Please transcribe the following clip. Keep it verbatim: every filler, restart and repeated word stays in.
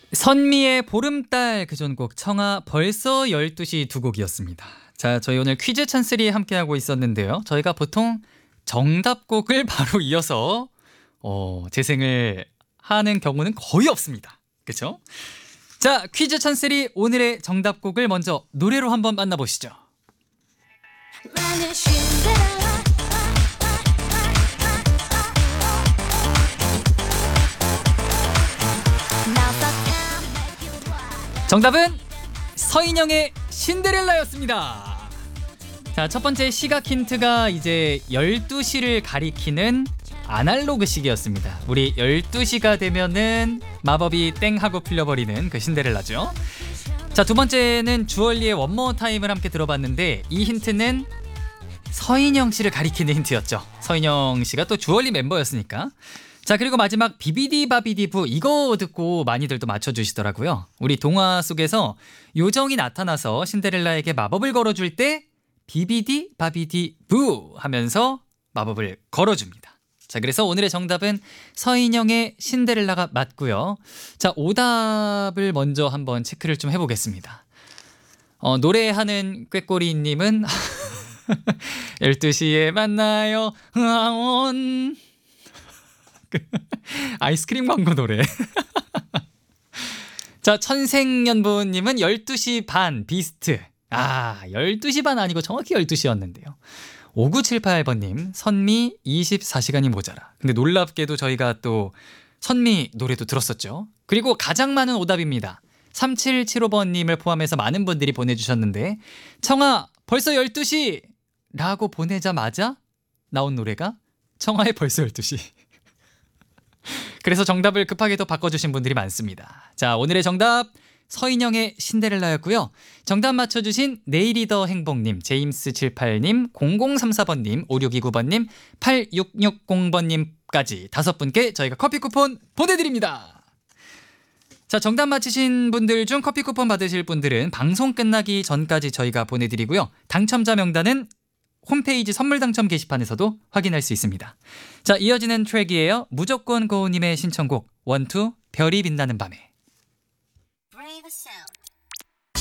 선미의 보름달 그전곡 청아 벌써 열두 시 두 곡이었습니다. 자, 저희 오늘 퀴즈 찬스리 함께하고 있었는데요. 저희가 보통 정답곡을 바로 이어서 어, 재생을 하는 경우는 거의 없습니다. 그렇죠? 자, 퀴즈 찬스리 오늘의 정답곡을 먼저 노래로 한번 만나보시죠. 정답은 서인영의 신데렐라였습니다. 자, 첫 번째 시각 힌트가 이제 열두 시를 가리키는 아날로그 시계였습니다. 우리 열두 시가 되면은 마법이 땡 하고 풀려버리는 그 신데렐라죠. 자, 두 번째는 주얼리의 원모어 타임을 함께 들어봤는데 이 힌트는 서인영 씨를 가리키는 힌트였죠. 서인영 씨가 또 주얼리 멤버였으니까. 자, 그리고 마지막 비비디 바비디부, 이거 듣고 많이들 또 맞춰주시더라고요. 우리 동화 속에서 요정이 나타나서 신데렐라에게 마법을 걸어줄 때 비비디 바비디부 하면서 마법을 걸어줍니다. 자, 그래서 오늘의 정답은 서인영의 신데렐라가 맞고요. 자, 오답을 먼저 한번 체크를 좀 해보겠습니다. 어, 노래하는 꾀꼬리님은 열두 시에 만나요 응원 아이스크림 광고 노래. 자, 천생연분님은 열두 시 반 비스트. 아, 열두 시 반 아니고 정확히 열두 시였는데요. 오구칠팔 번님 선미 이십사 시간이 모자라. 근데 놀랍게도 저희가 또 선미 노래도 들었었죠. 그리고 가장 많은 오답입니다. 삼칠칠오 번님을 포함해서 많은 분들이 보내주셨는데 청아 벌써 열두 시 라고 보내자마자 나온 노래가 청아의 벌써 열두 시. 그래서 정답을 급하게 또 바꿔주신 분들이 많습니다. 자, 오늘의 정답 서인영의 신데렐라였고요. 정답 맞춰주신 내일이 더 행복님, 제임스칠십팔님, 공공삼사 번님, 오육이구 번님, 팔육육공 번님까지 다섯 분께 저희가 커피 쿠폰 보내드립니다. 자, 정답 맞히신 분들 중 커피 쿠폰 받으실 분들은 방송 끝나기 전까지 저희가 보내드리고요. 당첨자 명단은 홈페이지 선물 당첨 게시판에서도 확인할 수 있습니다. 자, 이어지는 트랙이에요. 무조건 고우님의 신청곡 원투 별이 빛나는 밤에.